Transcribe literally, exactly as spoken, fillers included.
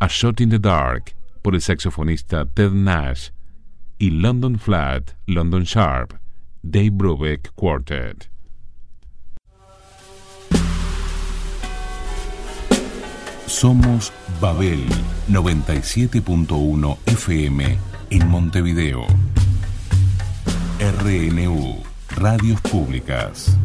A Shot in the Dark por el saxofonista Ted Nash y London Flat, London Sharp, Dave Brubeck Quartet. Somos Babel noventa y siete punto uno F M en Montevideo. R N U, Radios Públicas.